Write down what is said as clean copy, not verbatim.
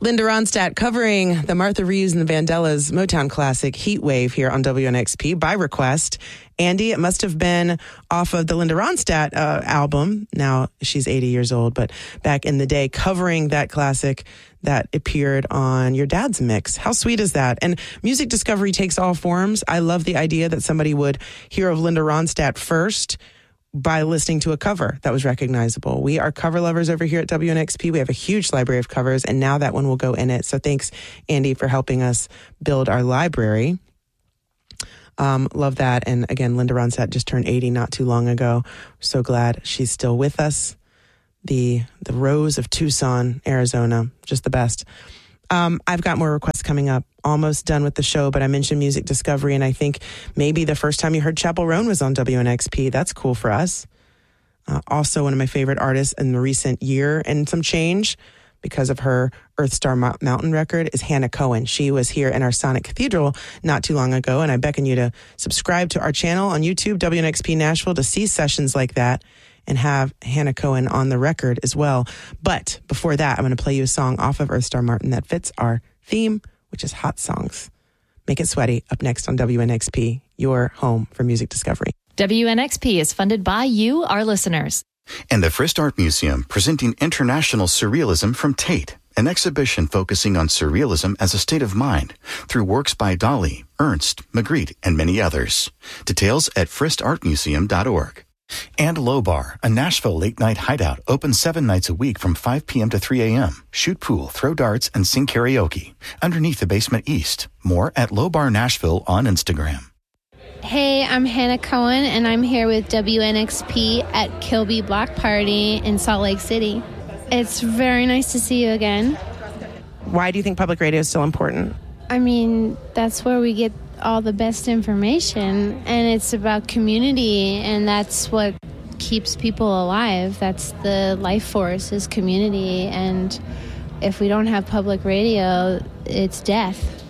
Linda Ronstadt covering the Martha Reeves and the Vandellas Motown classic Heat Wave here on WNXP by request. Andy, it must have been off of the Linda Ronstadt album. Now she's 80 years old, but back in the day, covering that classic that appeared on your dad's mix. How sweet is that? And music discovery takes all forms. I love the idea that somebody would hear of Linda Ronstadt first by listening to a cover that was recognizable. We are cover lovers over here at WNXP. We have a huge library of covers, and now that one will go in it. So thanks, Andy, for helping us build our library. Love that. And again, Linda Ronstadt just turned 80 not too long ago. So glad she's still with us. The Rose of Tucson, Arizona, just the best. I've got more requests coming up. Almost done with the show, but I mentioned music discovery, and I think maybe the first time you heard Chappell Roan was on WNXP. That's cool for us. Also, one of my favorite artists in the recent year and some change because of her Earth Star Mountain record is Hannah Cohen. She was here in our Sonic Cathedral not too long ago, and I beckon you to subscribe to our channel on YouTube, WNXP Nashville, to see sessions like that and have Hannah Cohen on the record as well. But before that, I'm going to play you a song off of Earth Star Mountain that fits our theme, which is hot songs. Make It Sweaty, up next on WNXP, your home for music discovery. WNXP is funded by you, our listeners. And the Frist Art Museum, presenting International Surrealism from Tate, an exhibition focusing on surrealism as a state of mind through works by Dali, Ernst, Magritte, and many others. Details at fristartmuseum.org. And Low Bar, a Nashville late-night hideout, open 7 nights a week from 5 p.m. to 3 a.m. Shoot pool, throw darts, and sing karaoke. Underneath the basement east. More at Low Bar Nashville on Instagram. Hey, I'm Hannah Cohen, and I'm here with WNXP at Kilby Block Party in Salt Lake City. It's very nice to see you again. Why do you think public radio is still important? I mean, that's where we get all the best information, and it's about community, and that's what keeps people alive. That's the life force, is community, and if we don't have public radio, it's death.